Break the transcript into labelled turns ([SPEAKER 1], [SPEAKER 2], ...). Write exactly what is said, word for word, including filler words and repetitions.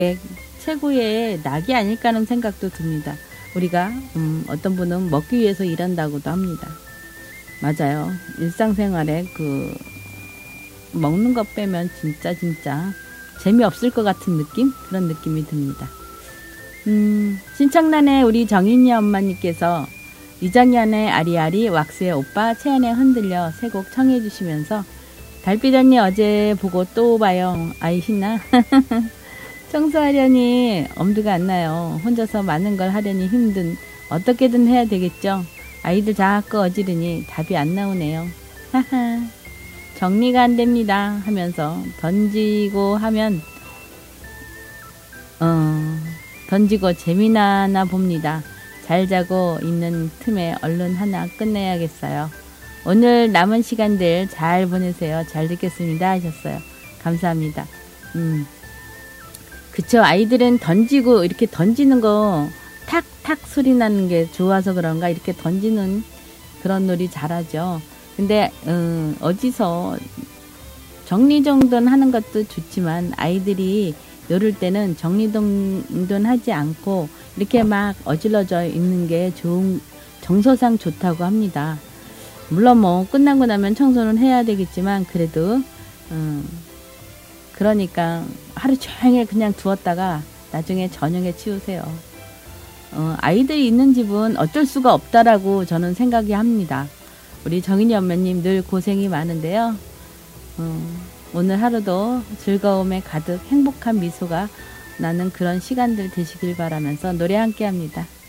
[SPEAKER 1] 최고의 낙이 아닐까 하는 생각도 듭니다. 우리가 음, 어떤 분은 먹기 위해서 일한다고도 합니다. 맞아요. 일상생활에 그 먹는 것 빼면 진짜 진짜 재미없을 것 같은 느낌? 그런 느낌이 듭니다. 음, 신청란에 우리 정인이 엄마님께서 이정현의 아리아리, 왁스의 오빠, 채연의 흔들려 세 곡 청해 주시면서 달빛 언니 어제 보고 또 봐요. 아이 신나? 청소하려니 엄두가 안 나요. 혼자서 많은 걸 하려니 힘든, 어떻게든 해야 되겠죠. 아이들 자꾸 어지르니 답이 안 나오네요. 하하. 정리가 안 됩니다 하면서 던지고 하면 어, 던지고 재미나나 봅니다. 잘 자고 있는 틈에 얼른 하나 끝내야겠어요. 오늘 남은 시간들 잘 보내세요. 잘 듣겠습니다 하셨어요. 감사합니다. 음, 그쵸. 아이들은 던지고 이렇게 던지는 거 탁탁 소리 나는 게 좋아서 그런가 이렇게 던지는 그런 놀이 잘하죠. 근데 음, 어디서 정리정돈 하는 것도 좋지만 아이들이 놀을 때는 정리정돈 하지 않고 이렇게 막 어질러져 있는 게 좋은, 정서상 좋다고 합니다. 물론 뭐 끝나고 나면 청소는 해야 되겠지만 그래도 음, 그러니까 하루 종일 그냥 두었다가 나중에 저녁에 치우세요. 어, 아이들이 있는 집은 어쩔 수가 없다라고 저는 생각이 합니다. 우리 정인이 엄마님 늘 고생이 많은데요. 어, 오늘 하루도 즐거움에 가득 행복한 미소가 나는 그런 시간들 되시길 바라면서 노래 함께 합니다.